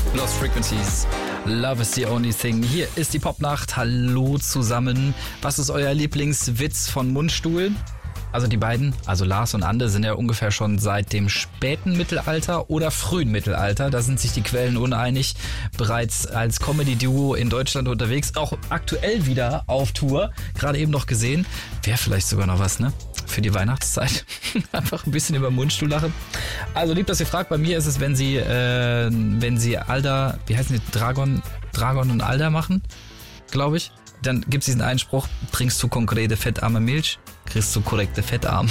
Lost Frequencies. Love is the only thing. Hier ist die Popnacht. Hallo zusammen. Was ist euer Lieblingswitz von Mundstuhl? Also die beiden, also Lars und Ande, sind ja ungefähr schon seit dem späten Mittelalter oder frühen Mittelalter, da sind sich die Quellen uneinig, bereits als Comedy-Duo in Deutschland unterwegs, auch aktuell wieder auf Tour, gerade eben noch gesehen. Wäre vielleicht sogar noch was, ne? Für die Weihnachtszeit. Einfach ein bisschen über Mundstuhl lachen. Also lieb, dass ihr fragt, bei mir ist es, wenn sie Alda, wie heißen die, Dragon und Alda machen, glaube ich. Dann gibt's diesen Einspruch, trinkst du konkrete fettarme Milch, kriegst du korrekte Fettarm.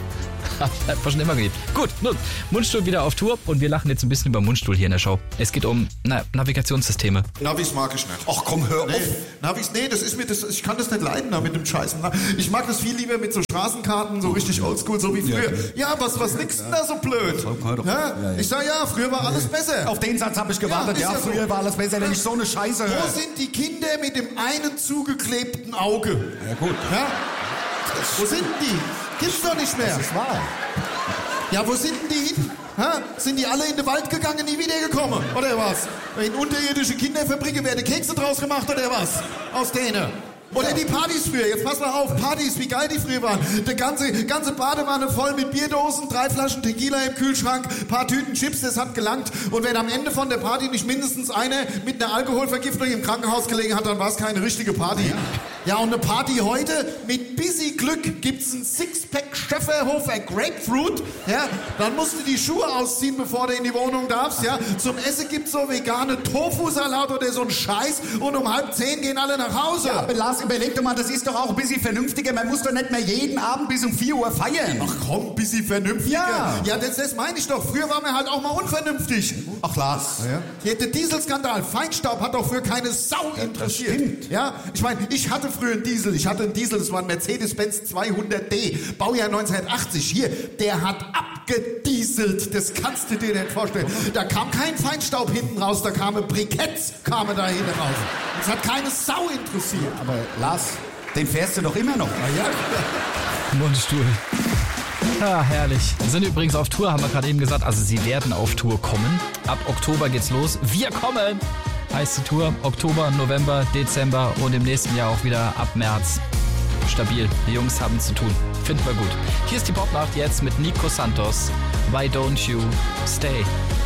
Hat man schon immer geliebt. Gut, nun, Mundstuhl wieder auf Tour und wir lachen jetzt ein bisschen über Mundstuhl hier in der Show. Es geht um Navigationssysteme. Navis mag ich nicht. Ach komm, hör auf. Navis, das ist mir ich kann das nicht leiden da mit dem Scheiß. Ich mag das viel lieber mit so Straßenkarten, so richtig oldschool, so wie früher. Ja, was nix denn da so blöd? Ja? Ich sag ja, früher war alles besser. Auf den Satz habe ich gewartet. Ja, früher war alles besser, wenn ich so eine Scheiße höre. Wo sind die Kinder mit dem einen zugeklebten Auge? Ja gut. Ja? Wo sind die? Gibt's doch nicht mehr. Das ist wahr. Ja, wo sind die hin? Sind die alle in den Wald gegangen, nie wiedergekommen? Oder was? In unterirdische Kinderfabriken werden Kekse draus gemacht, oder was? Aus denen. Oder die Partys früher, jetzt pass mal auf, Partys, wie geil die früher waren. Die ganze Badewanne voll mit Bierdosen, 3 Flaschen Tequila im Kühlschrank, paar Tüten Chips, das hat gelangt. Und wenn am Ende von der Party nicht mindestens einer mit einer Alkoholvergiftung im Krankenhaus gelegen hat, dann war es keine richtige Party. Ja, und eine Party heute, mit busy Glück gibt's ein Sixpack Schöfferhofer Grapefruit, ja, dann musst du die Schuhe ausziehen, bevor du in die Wohnung darfst, ja. Zum Essen gibt's so vegane Tofu-Salat oder so ein Scheiß und um 9:30 gehen alle nach Hause. Ja, aber Lars, überleg doch mal, das ist doch auch ein bisschen vernünftiger. Man muss doch nicht mehr jeden Abend bis um 4 Uhr feiern. Ach komm, ein bisschen vernünftiger. Ja, das meine ich doch. Früher waren wir halt auch mal unvernünftig. Ach Lars. Ja, der Dieselskandal, Feinstaub hat doch für keine Sau interessiert. Das stimmt. Ja, ich meine, ich hatte früher einen Diesel. Das war ein Mercedes-Benz 200D, Baujahr 1980. Hier, der hat abgedieselt. Das kannst du dir nicht vorstellen. Da kam kein Feinstaub hinten raus, da kamen Briketts da hinten raus. Das hat keine Sau interessiert. Aber Lars, den fährst du doch immer noch. Ja. Mundstuhl. Ah, herrlich. Wir sind übrigens auf Tour, haben wir gerade eben gesagt. Also sie werden auf Tour kommen. Ab Oktober geht's los. Wir kommen! Heißt die Tour. Oktober, November, Dezember und im nächsten Jahr auch wieder ab März. Stabil. Die Jungs haben zu tun. Finden wir gut. Hier ist die Popnacht jetzt mit Nico Santos. Why don't you stay?